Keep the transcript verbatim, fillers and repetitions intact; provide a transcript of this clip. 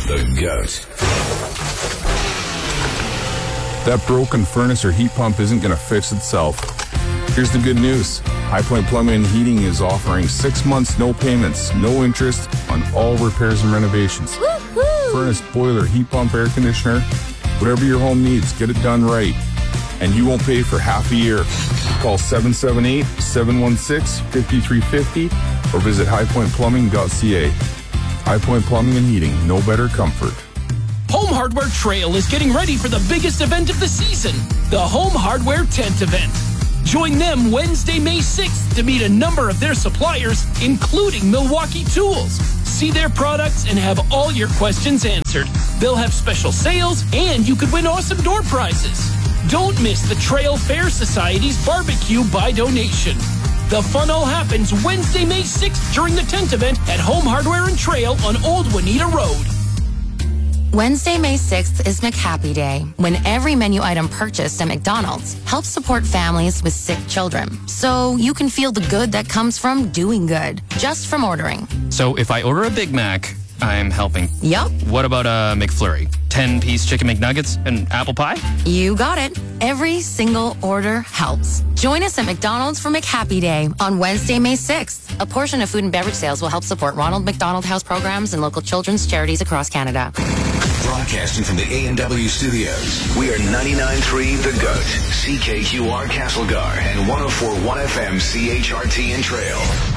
The GOAT. That broken furnace or heat pump isn't going to fix itself. Here's the good news. High Point Plumbing and Heating is offering six months, no payments, no interest on all repairs and renovations. Woo-hoo! Furnace, boiler, heat pump, air conditioner, whatever your home needs, get it done right. And you won't pay for half a year. Call seven seven eight, seven one six, five three five zero or visit high point plumbing dot c a. High Point Plumbing and Heating, no better comfort. Home Hardware Trail is getting ready for the biggest event of the season, the Home Hardware Tent Event. Join them Wednesday, May sixth to meet a number of their suppliers, including Milwaukee Tools. See their products and have all your questions answered. They'll have special sales and you could win awesome door prizes. Don't miss the Trail Fair Society's barbecue by donation. The fun all happens Wednesday, May sixth during the tent event at Home Hardware and Trail on Old Juanita Road. Wednesday, May sixth is McHappy Day, when every menu item purchased at McDonald's helps support families with sick children. So you can feel the good that comes from doing good, just from ordering. So if I order a Big Mac, I'm helping. Yup. What about a McFlurry? ten-piece chicken McNuggets and apple pie? You got it. Every single order helps. Join us at McDonald's for McHappy Day on Wednesday, May sixth. A portion of food and beverage sales will help support Ronald McDonald House programs and local children's charities across Canada. Broadcasting from the A and W studios, we are ninety-nine point three The GOAT, C K Q R Castlegar, and one oh four point one F M C H R T and Trail.